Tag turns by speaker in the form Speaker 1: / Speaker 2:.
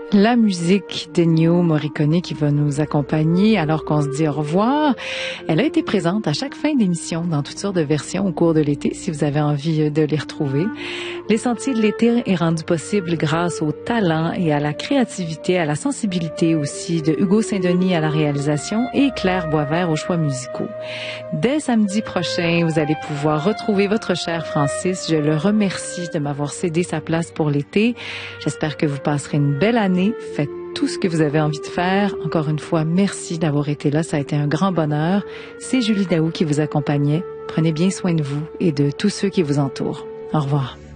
Speaker 1: La musique d'Ennio Morricone qui va nous accompagner alors qu'on se dit au revoir. Elle a été présente à chaque fin d'émission dans toutes sortes de versions au cours de l'été, si vous avez envie de les retrouver. Les Sentiers de l'été est rendu possible grâce au talent et à la créativité, à la sensibilité aussi de Hugo Saint-Denis à la réalisation et Claire Boisvert aux choix musicaux. Dès samedi prochain, vous allez pouvoir retrouver votre cher Francis. Je le remercie de m'avoir cédé sa place pour l'été. J'espère que vous passerez une belle année. Faites tout ce que vous avez envie de faire. Encore une fois, merci d'avoir été là. Ça a été un grand bonheur. C'est Julie Daou qui vous accompagnait. Prenez bien soin de vous et de tous ceux qui vous entourent. Au revoir.